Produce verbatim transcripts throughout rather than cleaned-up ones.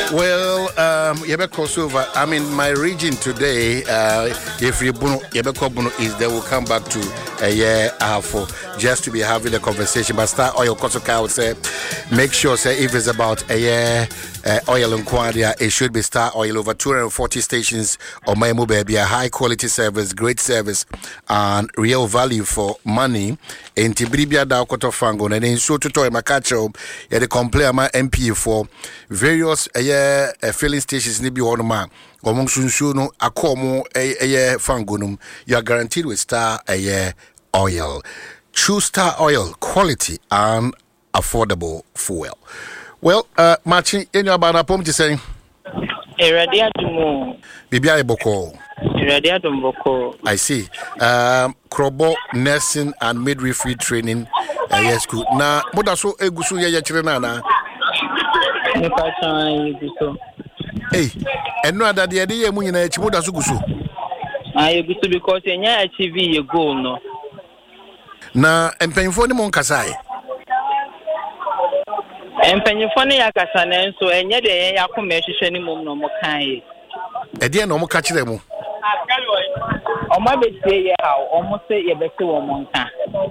Well, um, you better cross over. I mean, my region today, uh, if you is they will come back to a year uh, for just to be having a conversation. But Star Oil Kosoka would say, make sure say if it's about a year uh, oil and quantity, it should be Star Oil over two hundred forty stations on my mobile. Be a high quality service, great service, and real value for money. In Tibribia da Koto Fango, and then so to toy Makacho, yeah, the complain my M P for various a year filling stations. Nibi one man, Gomong Sunsuno, Akomo, a year Fangunum. You are guaranteed with Star a year oil. True Star Oil, quality and affordable fuel. Well, uh, matching in your banner, pom to say, Eradia Dumo, Bibia Boko. Eradia Dumboko. I see. Um, Krobo nursing and midwifery training. Uh, yes, good. Now, what so egusu ya chrenana? Hey, and no other the idea mun na echi muda so gusu. Ah, egusu because enya achieve your goal no. Na empenfo ni mon kasai. Empenyefo ne yakasa na nso enye de yakoma ehwehwe ni mom no mo kan yi. E de na mo ka kire mu. Omo betie ye ha, omo se ye bete wo mo nka.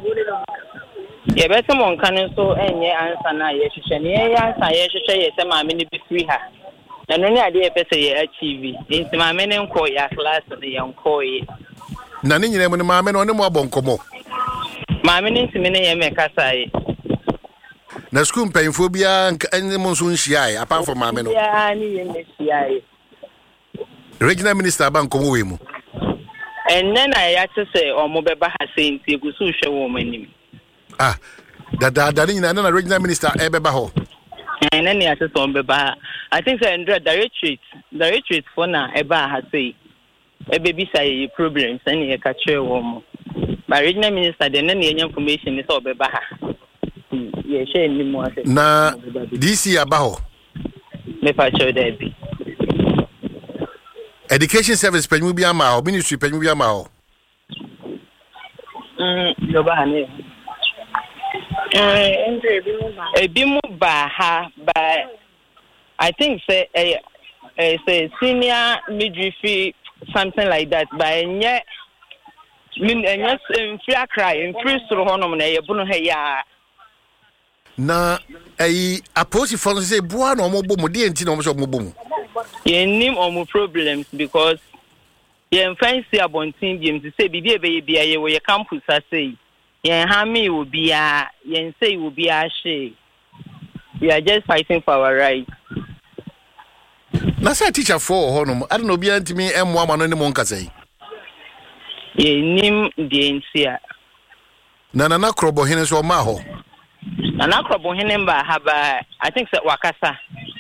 Ye bete mo nka nso enye ansa na ye hwehwe ne ye ansa ye hwehwe ye se maame ne bi free ha. Na no ne ade ye pese ye achieve. Nti maame ne nko ya class ne ye nko yi. Na ne nyina mu ne maame no ne mo abonkomo. Maame ne ntimi ne ye mekasa yi. Na school mpanyinfo bia enye mo nso nhia apart from maame no. Ya ni ye nhia. Regional Minister Bankomo we mu. And then I had to say, or Mobeba has saying, Gusu show woman. Ah, that that in another Regional Minister Ebebaho. And then he has to say, I think the retreat, the retreat for now, Eba has say, a baby say problems, and he catch a woman. But Regional Minister, then any information is all Bebaha. Yeah, she any more. Na D C Abaho. Me pacho Debbie. Education service penyu bia ma ho ministry penyu bia ma ho mm yo ba ne eh endre bi mu ba e bi mu ba ha ba I think say eh eh say senior midwifery something like that but enye min enye free akra in free soro honom na ye bunu ha ya na eh aposi fon say bua na omo bomu de enti na omo so omo bomu ye nim omo problems because ye fancy abontin game to say bibi ebe bia ye we campus say ye ha me wo bia ye say wo bia she we are just fighting for our rights. Na say teacher for honom I don't know bia ntimi emo ama no ne mo nkasai ye nim de nsia na na na krobo hene so ma ho na na krobo hene mba ha ba I think say wakasa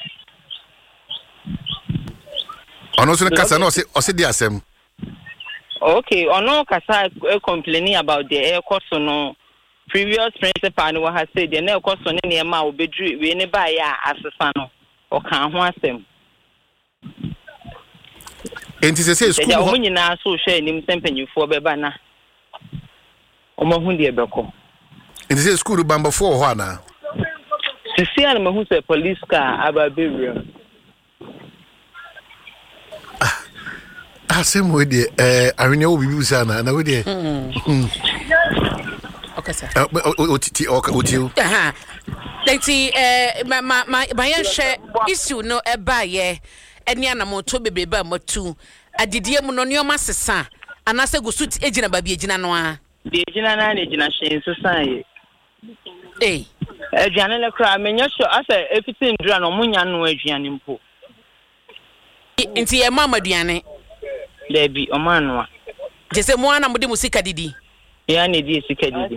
ono so kasa no se o se di asem. Okay, ono kasa complaining about the air course no previous principal no has said the air course no ne ma obedru we ne ba ya asesa no o kan ho asem. Enti se se school ho nyina so hwe nim sempanyifo beba na o ma hu de beko. Enti se school bamba for ho ana. Sisi an ma hu se police car ababewia. Asem we de eh arene wo bibi usana na we de mm okay sir otiti otio aha leti eh ma ma ma yen hwe issue no e ba ye eni anamoto bebeba matu adidie mu no neoma sesa anase gusut ejina ba bi ejina no a bi ejina na na ejina hyen sesa ye eh aduane le kra menyo so asa efitin dura no munya no aduane mpo nti e mama aduane Debi omanwa jese mwana mudi musika didi ya ne di sika didi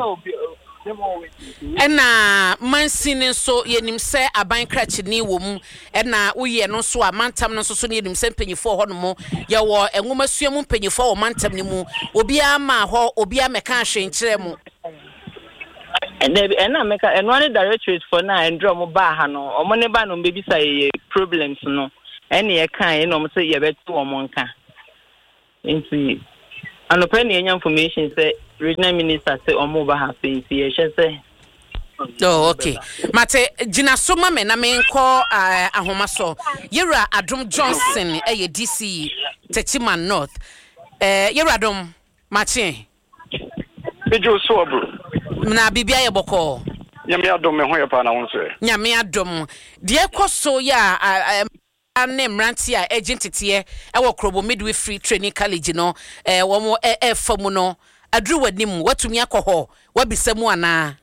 ena mansini so yenim se aban krachi ni wo mu ena uye no so amantam no so so yenim se mpanyifo ho no mo ye wo enwoma suamu mpanyifo wo mantam ni mu obi ama ho obi ameka ahwe nkire mu Debi ena meka eno ne directorate for na endro mo ba ha no omo ne ba no bebi say problems no ene ye kan no mo se ye beto omo nka Inti anope ni enya information say regional minister say omo ba ha say ye hye say Oh, okay. Mate, Gina Soma me na me nko ahoma so. Yera Adom Johnson eh D C Techiman North. Eh Yera Adom Machi. Ejo so bro. Na bibia ye boko. Nyame adom me ho ye pa na won so. Nyame adom. De ekoso ya ane mranti a agent tete e wo Krobo Midwifery Training College no eh wo mo e famu no aduru wanim watumi akoho wabisamu ana.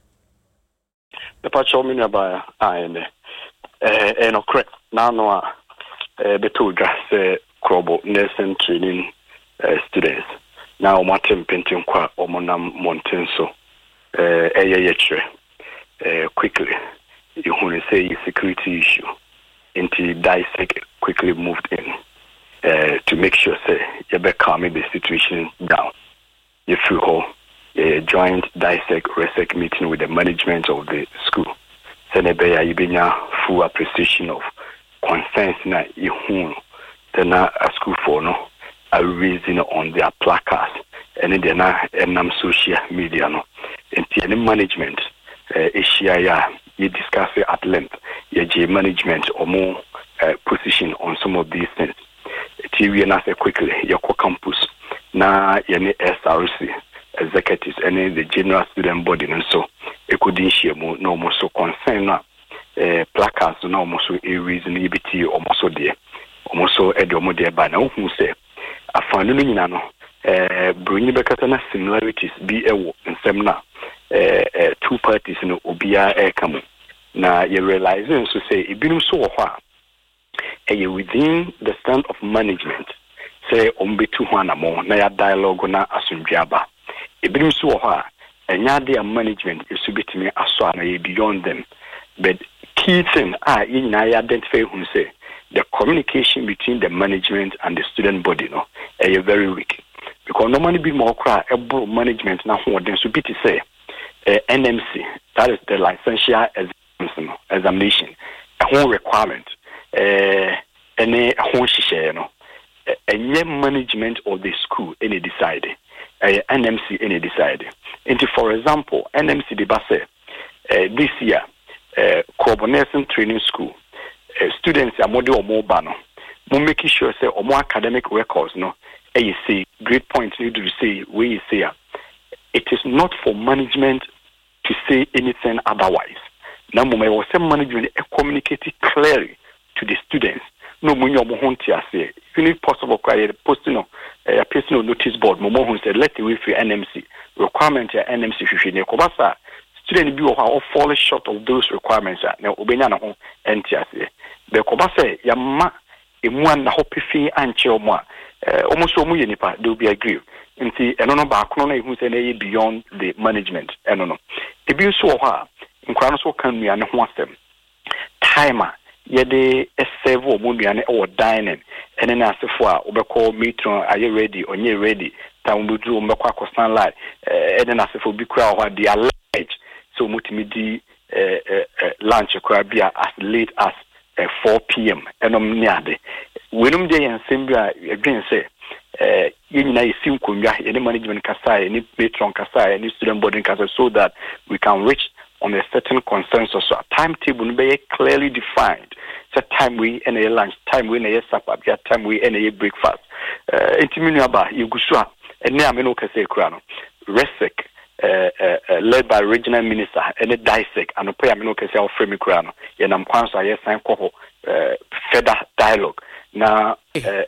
The pacho mi na ba ane eh eh no correct na no a eh beto dra se Krobo nursing training uh, students now matem pentin kwa omonam mountain so eh eye yechre eh quickly you want to say security issue into dissect quickly moved in uh, to make sure say you be calming the situation down. You feel whole a joint dissect resec meeting with the management of the school. Senebe you be full appreciation of concerns na you then a school for no are raising on their placards and then na enam social media no into any management uh, issue you discuss it at length. Your management or more uh, position on some of these things. T V and I say quickly, your campus na any S R C executives and the general student body and so it could share more no more so concern na uh, placards no more so a reason E B T almost so there almost so edomo there by now who say I found no no uh bring back na similarities be a in semna uh two parties no obia e come. Now you realizing so say ibinum so hwa e within the stand of management say ombetu hwana mo na ya dialogue na asundwaba ibinum so hwa enya de management isu betimi aso na ye beyond them but key thing ah yin na identify who say the communication between the management and the student body no e very weak because normally be more cry ebo management na ho den so biti say uh, N M C that is the licensure as examination a whole requirement eh any whole share no any management of the school any decide eh N M C any decide into for example N M C the base eh this year eh Krobo Nursing Training School eh, students are model or more no mo make sure say or more academic records no eh you see great points you do say we you say it is not for management to say anything otherwise. Now, my was management communicated clearly to the students. No, when you're more say, if possible, posting a personal notice board. Momo said, let the way for N M C requirement. N M C should be a student be or fall short of those requirements. Now, Obeyana home N T S A. The Kobasa, Yama, a one hope fee and chilma, almost so many nipa, they'll be agree. And see, and no back who's beyond the management. I don't know. If you saw her. Nkwano so kan nua ne ho asem timer ye de serve o mo nua ne o dining ene na asefo a obekọ matron are ready onye ready tam budu o mbekọ akosan live ene na asefo bi kura ho de alert so mutimi di lunch kura bia as late as four p m enom ne ade wenum de yensem bia edwen se eh yina yesim konwa ene management kasa ene matron kasa ene student body kasa so that we can reach on a certain consensus. So a timetable will be clearly defined. It's a time we end a lunch, time we end a supper, time we end a breakfast. Intiminiaba, Yugusua, and now I know Kase Krano, RESEC, led by regional minister, and a dissect, and a prayer Mino Kase Fremi Krano, and I'm Kwanza, yes, I'm Koho, further dialogue. Now,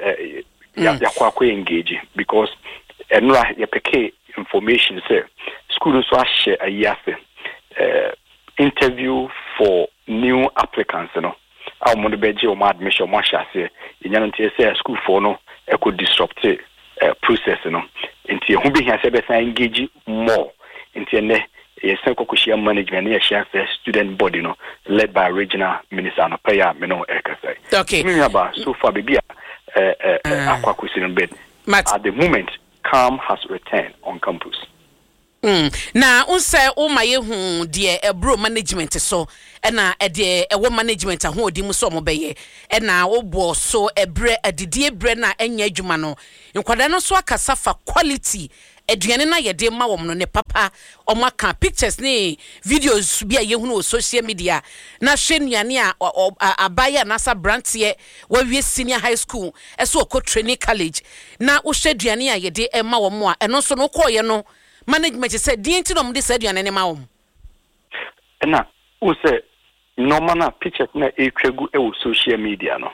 Yakwa engaging because and Yapeke information say schools are share a year. Uh, interview for new applicants, you know. I want to be my admission, my say in your say school for no, I could disrupt the uh, process, you know. Into who be here, engage more into the a management, a share student body, you know, led by regional minister and a payer, you know, okay. So far, baby, uh, uh, uh, bed. At the moment, calm has returned on campus. Mm. Na unse o maye hu de ebro management so e na e de e wo management ho odi mu so mo beye e na wo bo so ebre adidi ebre na enya adwuma no nkwada no so akasa fa quality aduane na ye de ma wom no ne papa omo ka pictures ne videos bi a ye hunu o social media na hwe nuane a abaya na sa brantie wa wie senior high school eso ko training college na wo hwe aduane a ye de ma wom a eno so no ko ye no management say di enti no mo de sa aduane ne ma wom na wo say normal na pictures na etwagu e wo social media no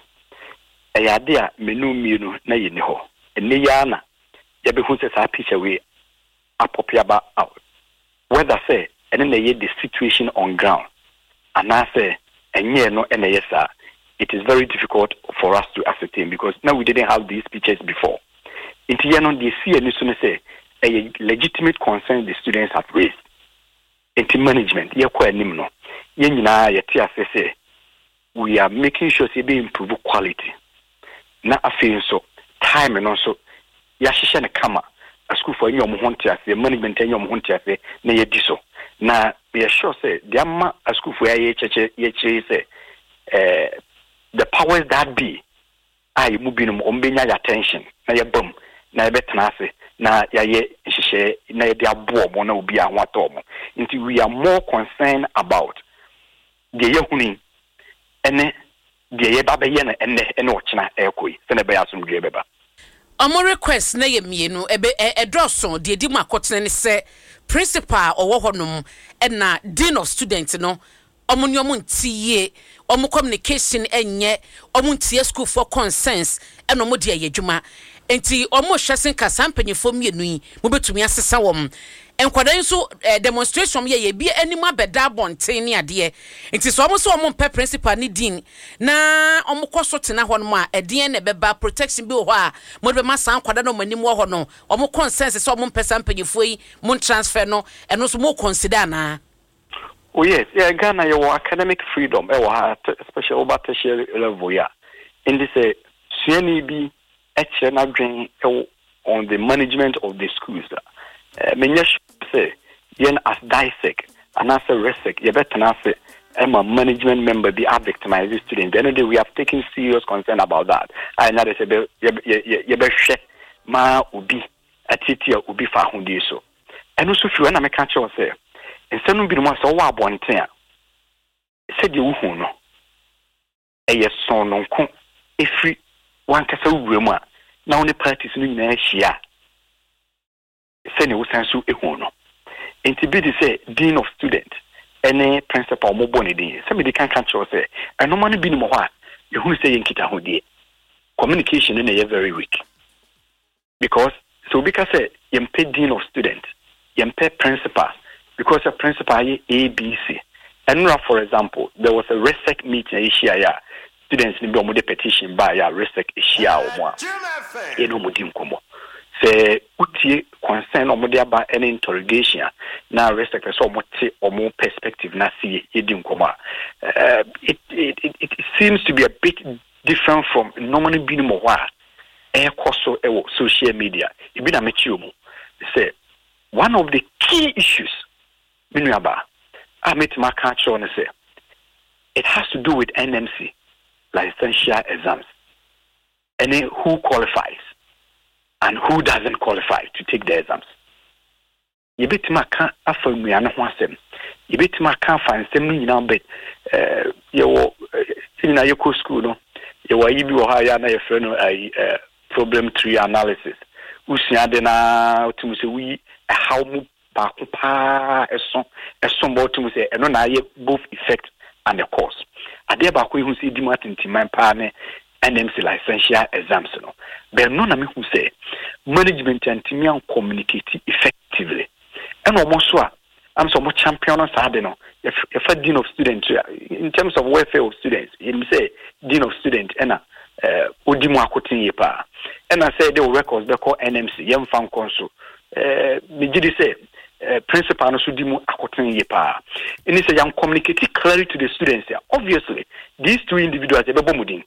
e ya de a menu mienu na ye ni ho ene ya na ya be hu say sa picture we apopiaba out whether say ene na ye the situation on ground and I say enye no ene yesa it is very difficult for us to ascertain because now we didn't have these pictures before inti ye no the see any so say a legitimate concern the students have raised inti management ye kwa anim no ye nyina ye ti ase say we are making sure say be improve quality na afei so time no so ya hihye ne kama a school for anyom ho ntiase management anyom ho ntiase na ye di so na we sure say the ama a school for ye cheche ye che say eh the powers that be ai mu binum ombenya attention na ye bam na ye betena ase na ya ye hihye na ye de abo mo na obi a ho atom nti we are more concerned about the ye huni ene the ye baba ye na ene ene ochina ekoi se na be asumdwe beba Omo request na ye mienu ebe edroso de di makotene ne se principal owo honum na dean of students no omo ni omo ntiye omo communication enye omo ntiye school for consensus eno mo de ayedwuma enti omo hwesen kasa mpanyefo mienu yi mo betumi asesa wom enkwadan so eh, demonstration ye ye bi anima beda bonten ne ade enti so omo so omo pe principal ni dean na omo koso tena ho no a ede ne beba protection bi ho a mo be masan kwada no manim ho no omo consensus so omo pesa mpanyefo yi mo transfer no eno so mo consider na oh yes yeah Ghana your academic freedom e wa especially over tertiary level yeah in this uh, suani bi e na dwen on the management of the schools uh, menya say yen as dissect and as a resec you better na say I'm a management member be a victimized student then we have taken serious concern about that I know they say you be share ma obi atitia obi fa hundi so and also if you na make sure say instead no bi no so wa abonten a say de wu no eye son no ko efri wan kasa wuram a na one practice no nyina hia say ne wosanso ehu no enti bi de say dean of student any principal mo boni din say me de kan kan cho say eno ma no bi no mo ho a ehu say yenkita ho die communication na ye very weak because so because say yempe dean of student yempe principal because a principal A B C and for example there was a resec meeting issue ya students ni bi omo de petition by ya resec issue omo a e no mo dim komo say utie concern omo de aba any interrogation na resec so omo te omo perspective na see e dim komo it it it seems to be a bit different from normally bi no ho a e koso e social media e bi na mechi omo say one of the key issues Minuaba, I met my catch on say it has to do with N M C licensure exams. And then who qualifies and who doesn't qualify to take the exams. You bet my can affirm me and one sem. You bet my can find some now bet uh your in a yoku school no. You were you higher na your friend a problem tree analysis. Usia dena to say we how pa eson eson botum say eno na ye both effect and the cause ade ba ko hu say di matinti man pa ne N M C licensure exams no but no na me hu say management and team an communicate effectively and almost so am so much champion on Saturday no if if a dean of students in terms of welfare of students him say dean of student ena eh odimu akotin ye pa and I say the records they call N M C yem fan konso eh me gidi say Uh, principal no so di mu akoten ye pa any say yam communicate clearly to the students here. Obviously these two individuals they be bomudin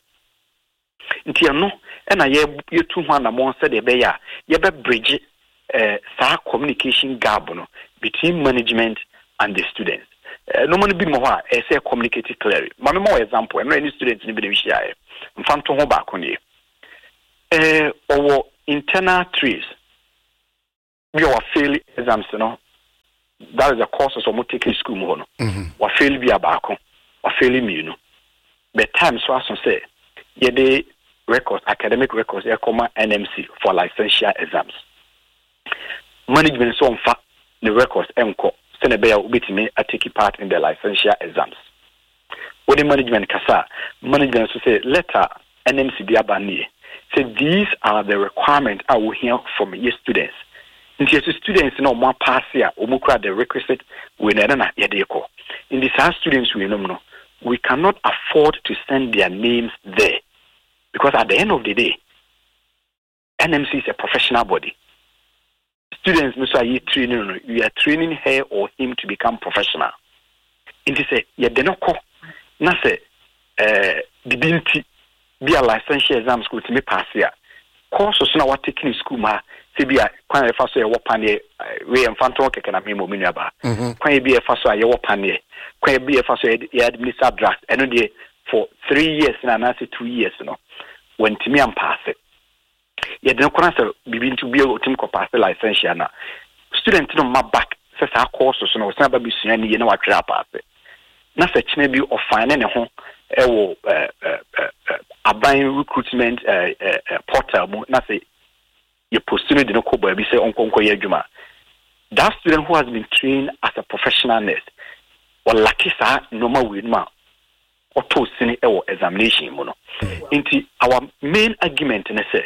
nti no e na ye ye tu ho na mo say de be ya ye be bridge uh, sa communication gap no between management and the students uh, no man bi mo ho e say communicate clearly ma me mo example no any students ni be de hia e mfanto ho ba ko ne eh owo internal trees we are fail exams, you know. That is the courses of taking school more. Or fail be a barco, or fail me, you know. But times was to say, yeah, they records, academic records, they come N M C for licensure exams. Management so on fact the records enco send a bear with me a take part in the licensure exams. What the management kasa management to say letter N M C be abani. Say these are the requirements I will hear from your students. In the students no more pass here or the requisite we na yadeko. In these students we know we cannot afford to send their names there. Because at the end of the day, N M C is a professional body. Students, are you training? You are training her or him to become professional. And they say, "Yeah, they not call. Na say, eh, the binti be a licensure exam school to me pass here. Courses now what taking school ma. Say be a kwan e faso e wopane we emfanto keke na memo minuaba. Kwan be e faso e wopane. Kwan be e faso e administer draft. Eno dey for three years na na say two years no. When Timmy and pass it. Yet no concern begin to be able to pass the license na. Students no ma back says our courses no never be seen any what pass it. Na say maybe of fine any home e wo a buying recruitment portal na say you postulate the no ko be say onkonko ye adwuma. That student who has been trained as a professional nurse or lucky sa normal way ma auto sini ewo examination mu no. Inti our main argument ne say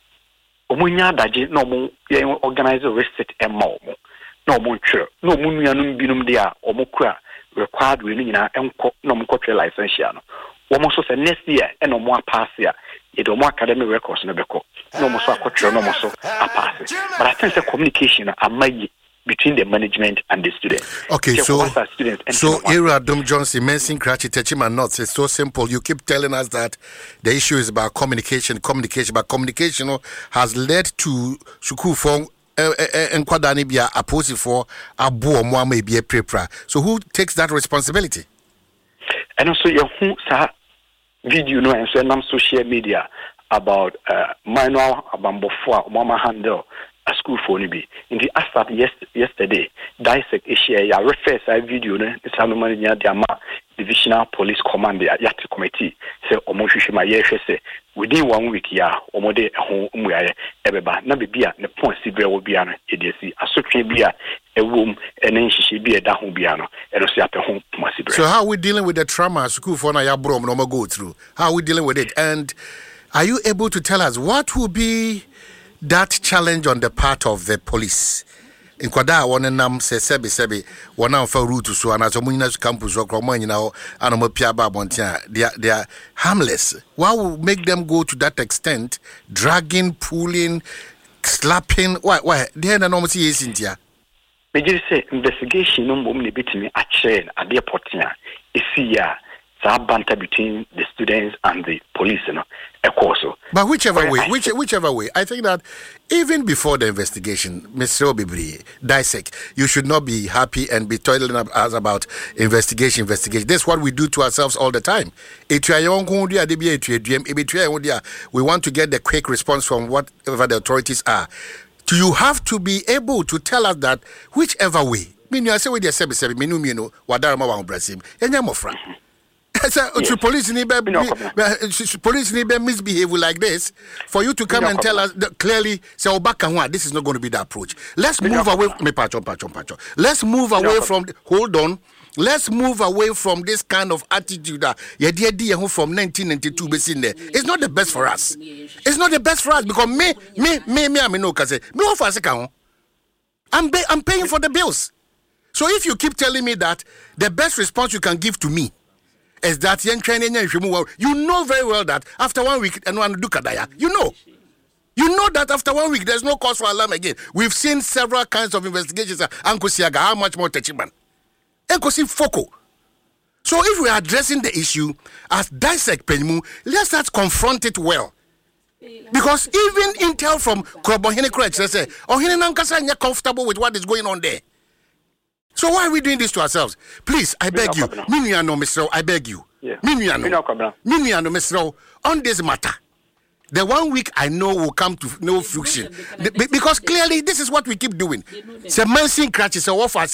omunya daje na omu organize reset emma omu na omu ntwe na omu nuanum binum de a omu kura required we nyina enko na omu kotwe license ya no omu so say next year e no omu pass ya e do omu academic records no beko na omu so akotwe na omu so a pass. But I think the communication amayi between the management and the students. Okay, so so Era Dom Johnson mentioning Karachi Techima notes. It's so simple. You keep telling us that the issue is about communication, communication, but communication has led to Shuku Fong and Kwadani Bia opposing for Abu Mwame be a prepra. So who takes that responsibility? And also your who video no and so on social media about uh manual abambofua mama handle a school for Nibi. In the asset yes, yesterday, dissect Asia, ya refer a video, the Salomania Diama Divisional Police Command, the Yati Committee, say, Omoshima Yeshe, say, within one week, ya, Omode, home, Muya, Ebeba, Nabibia, the point Sibra will be an idiocy, a certain beer, a womb, and then she be a Dahu Biano, and a home, Masibra. So, how are we dealing with the trauma school for Nayabrom no go through? How are we dealing with it? And are you able to tell us what will be that challenge on the part of the police? In Kwada, one and nam say sebi sebi, one out for route to so and as a munas campus or Cromwell now, and a Piaba Montia, they are they are harmless. What will make them go to that extent? Dragging, pulling, slapping. Why? Why? They are no see is India. May you say investigation no more between a chain at the airport here. Is here. Banter between the students and the police, you know, of course. But whichever way, which, whichever way, I think that even before the investigation, Mister Obibri, dissect, you should not be happy and be toiling us about investigation, investigation. That's what we do to ourselves all the time. We want to get the quick response from whatever the authorities are. You have to be able to tell us that whichever way. I say with your sebi sebi, minu minu, wadarama wa Brazil, enyamofra. So, yeah. Police need be, police need be misbehave like this for you to come and tell us that clearly. Say, Obaka, this is not going to be the approach. Let's move away. Me pacho, pacho, pacho. Let's move away from. Hold on. Let's move away from this kind of attitude that yeah, from nineteen ninety-two. It's not the best for us. It's not the best for us because me, me, me, me, I'm no case. Me offer second. I'm I'm paying for the bills. So if you keep telling me that the best response you can give to me is that you know very well that after one week and one do kadaya. You know. You know that after one week there's no cause for alarm again. We've seen several kinds of investigations. Uncle Siaga, how much more Techiman? Uncle Foco. So if we are addressing the issue as dissect Penmu, let's not confront it well. Because even intel from Krobohene Crutch, they say, oh, you're comfortable with what is going on there. So why are we doing this to ourselves? Please, I beg you. Minuano, Mister I beg you. Minuano. Minuano, Mister on this matter. The one week I know will come to no fruition. Be- because clearly this is what we keep doing. It's a mansing crutch, it's a offer.